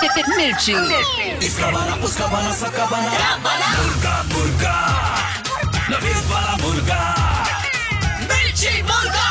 मिर्ची। इसका बना उसका बना सबका बना मुर्गा मुर्गा नवीद वाला मुर्गा मिर्ची मुर्गा।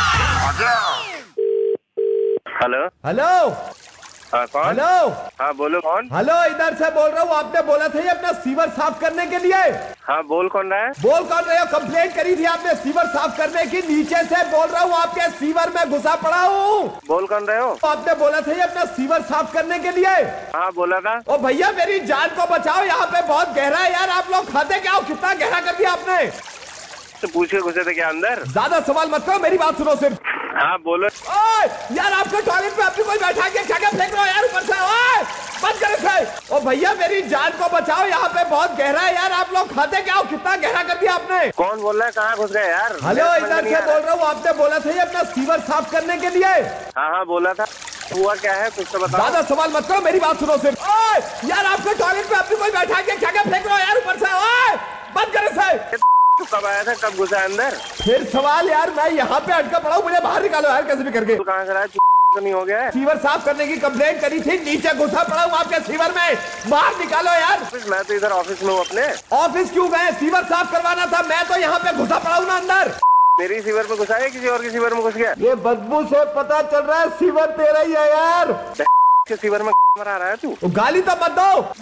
हेलो हेलो हाँ कौन? हेलो हाँ बोलो कौन? हेलो, इधर से बोल रहा हूँ। आपने बोला था ये अपना सीवर साफ करने के लिए। हाँ बोल कौन रहा है? बोल कौन रहे हो? कंप्लेंट करी थी आपने सीवर साफ करने की। नीचे से बोल रहा हूँ, आपके सीवर में घुसा पड़ा हूँ। बोल कौन रहे हो? आपने बोला था ये अपना सीवर साफ करने के लिए। हाँ बोला था। ओ भैया मेरी जान को बचाओ, यहाँ पे बहुत गहरा है यार। आप लोग खाते क्या हो? कितना गहरा कर दिया आपने? तो पूछ के घुसे थे क्या अंदर? ज्यादा सवाल मत करो, मेरी बात सुनो सिर्फ। हाँ बोलो। ओए यार, आपके टॉयलेट में अपनी कोई बैठा के क्या क्या फेंक रहे हो यार ऊपर से? ओए बंद करो इसे। ओ भैया मेरी जान को बचाओ, यहाँ पे बहुत गहरा है यार। आप लोग खाते क्या हो? कितना गहरा कर दिया आपने? कौन बोल रहा है? कहाँ घुस गए यार? हेलो, इधर से बोल रहा हूँ। आपने बोला था ये अपना सीवर साफ करने के लिए। हाँ हाँ बोला था। हुआ क्या है कुछ तो बताओ। ज्यादा सवाल मत करो, मेरी बात सुनो सिर्फ। ओए यार, आपके टॉयलेट में अपनी कोई बैठा के क्या क्या फेंक रहे हो यार ऊपर से? ओए बंद करो इसे। तू कब आया था? कब घुसा अंदर? फिर सवाल यार, मैं यहाँ पे अटका पड़ा हूँ, मुझे बाहर निकालो यार कैसे भी करके। तू कहाँ से रहा? तो नहीं हो गया है? सीवर साफ करने की कंप्लेंट करी थी, नीचे घुसा पड़ा हूँ आपके सीवर में, बाहर निकालो यार। मैं तो इधर ऑफिस में हूँ अपने। ऑफिस क्यों गए? सीवर साफ करवाना था। मैं तो यहाँ पे घुसा पड़ा हूँ ना अंदर। मेरी सीवर में घुसा है किसी और की सीवर में घुस गया? ये बदबू से पता चल रहा है सीवर तेरा ही है यार। के सीवर में मरा रहा है तू? गाली तो मत दो।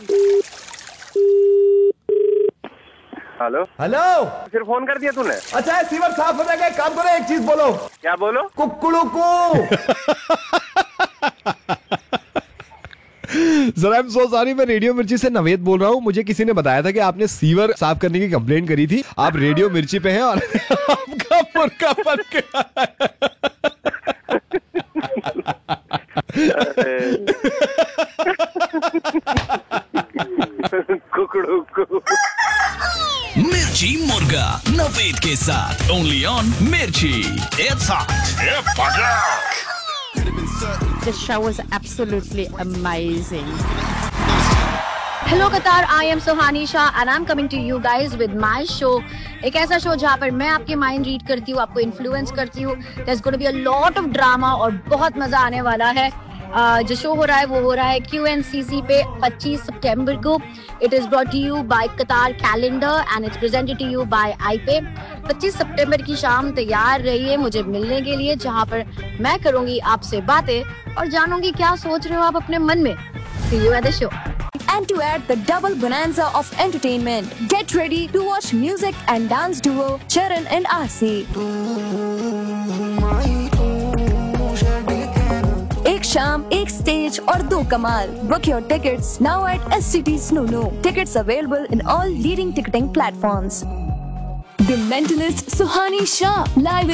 हेलो हेलो, फिर फोन कर दिया तूने? अच्छा है, सीवर साफ हो जाएगा। एक काम करो, एक चीज बोलो। क्या बोलो? कुक्कुड़ू को। Sir I am so sorry, मैं रेडियो मिर्ची से नवेद बोल रहा हूँ। मुझे किसी ने बताया था कि आपने सीवर साफ करने की कंप्लेंट करी थी। आप रेडियो मिर्ची पे हैं और आपका मुर्गा बन गया। कुकड़ू को मिर्ची मुर्गा नवीद के साथ ओनली ऑन मिर्ची। It's hot. The show was absolutely amazing. Hello Qatar, I am Suhani Shah and I'm coming to you guys with my show. एक ऐसा शो जहाँ पर मैं आपके माइंड रीड करती हूँ, आपको इन्फ्लुएंस करती हूँ. There's going to be a lot of drama और बहुत मजा आने वाला है. जो शो हो रहा है वो हो रहा है QNCC पे 25 सितंबर को. It is brought to you by Qatar Calendar and it's presented to you by iPay. 25 सितंबर की शाम तैयार रहिए मुझे मिलने के लिए, जहाँ पर मैं करूंगी आपसे बातें और जानूंगी क्या सोच रहे हो आप अपने मन में. See you at the show. And to add the double bonanza of entertainment, get ready to watch music and dance duo Charan and RC. एक शाम, एक स्टेज और दो कमाल. Book your tickets now at SCT Snoono. Tickets available in all leading ticketing platforms. The Mentalist Suhani Shah live